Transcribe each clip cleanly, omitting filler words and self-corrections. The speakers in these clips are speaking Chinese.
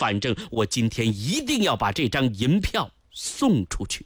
反正我今天一定要把这张银票送出去。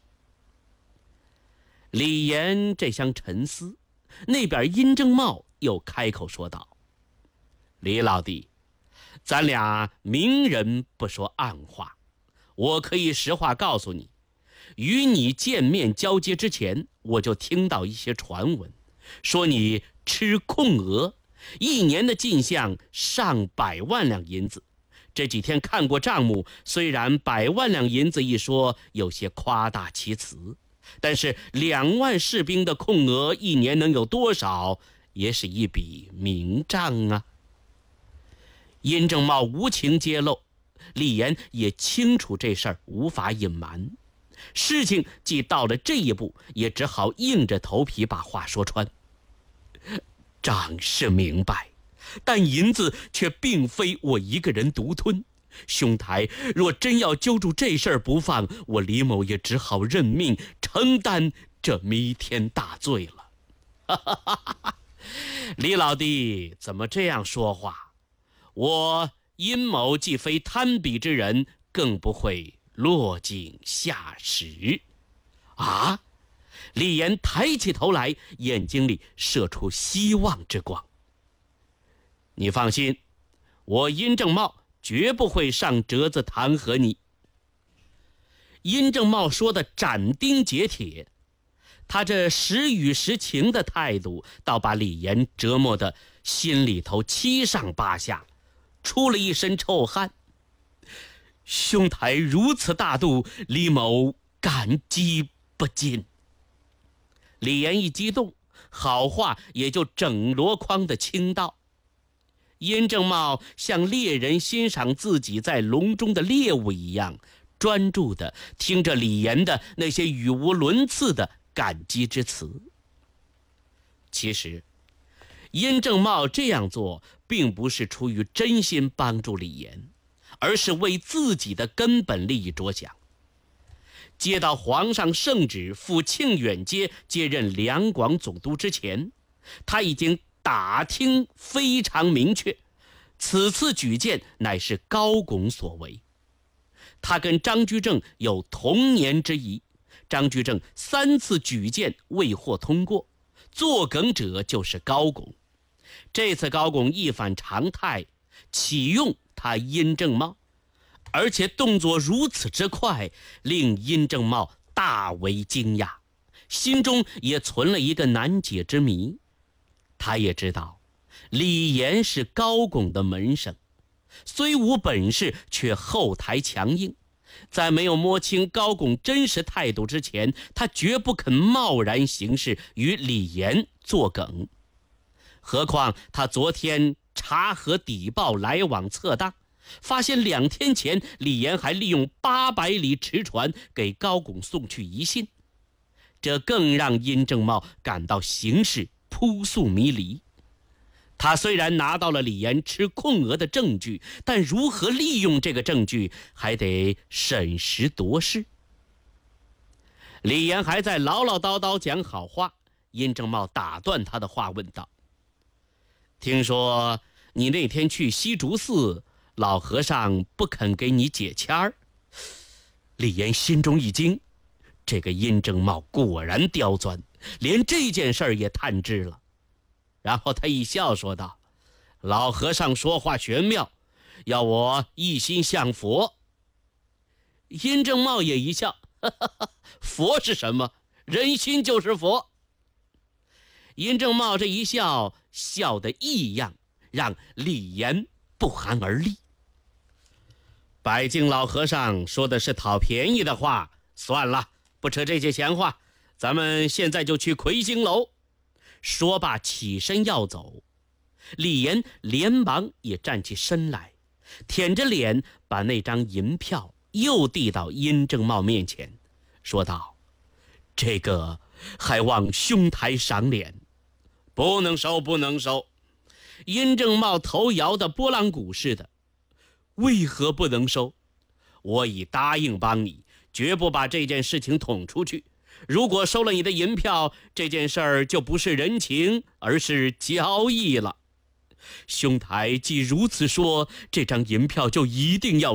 李岩这厢沉思，那边殷正茂又开口说道：李老弟，咱俩明人不说暗话，我可以实话告诉你，与你见面交接之前，我就听到一些传闻，说你吃空额，1年的进项上100万两银子。这几天看过账目，虽然100万两银子一说有些夸大其词，但是2万士兵的空额1年能有多少，也是一笔明账啊。殷正茂无情揭露，李岩也清楚这事儿无法隐瞒，事情既到了这一步，也只好硬着头皮把话说穿。账是明白，但银子却并非我一个人独吞，兄台若真要揪住这事儿不放，我李某也只好认命承担这弥天大罪了。李老弟怎么这样说话？我殷某既非贪比之人，更不会落井下石。啊！李岩抬起头来，眼睛里射出希望之光。你放心，我殷正茂绝不会上折子弹劾你。殷正茂说的斩钉截铁，他这时语时情的态度，倒把李岩折磨得心里头七上八下，出了一身臭汗。兄台如此大度，李某感激不尽。李岩一激动，好话也就整箩筐的倾倒。殷正茂像猎人欣赏自己在笼中的猎物一样，专注地听着李岩的那些语无伦次的感激之词。其实殷正茂这样做并不是出于真心帮助李岩，而是为自己的根本利益着想。接到皇上圣旨赴庆远街接任两广总督之前，他已经打听非常明确，此次举荐乃是高拱所为。他跟张居正有同年之谊，张居正3次举荐未获通过，作梗者就是高拱。这次高拱一反常态，启用他殷正茂，而且动作如此之快，令殷正茂大为惊讶，心中也存了一个难解之谜。他也知道李岩是高拱的门生，虽无本事，却后台强硬，在没有摸清高拱真实态度之前，他绝不肯贸然行事与李岩作梗。何况他昨天查核底报来往测当，发现2天前李岩还利用800里驰船给高拱送去遗信，这更让殷正茂感到形势扑朔迷离。他虽然拿到了李岩吃空额的证据，但如何利用这个证据还得审时度势。李岩还在唠唠叨叨讲好话，殷正茂打断他的话问道：听说你那天去西竹寺，老和尚不肯给你解签儿。李岩心中一惊，这个殷正茂果然刁钻，连这件事儿也探知了。然后他一笑说道：老和尚说话玄妙，要我一心向佛。殷正茂也一笑，佛是什么？人心就是佛。殷正茂这一笑，笑得异样，让李岩不寒而栗。白净老和尚说的是讨便宜的话，算了，不扯这些闲话，咱们现在就去魁星楼。说罢起身要走，李岩连忙也站起身来，舔着脸把那张银票又递到殷正茂面前，说道：这个还望兄台赏脸。不能收，不能收。殷正茂头摇得拨浪鼓似的。为何不能收？我已答应帮你，绝不把这件事情捅出去。如果收了你的银票，这件事儿就不是人情，而是交易了。兄台既如此说，这张银票就一定要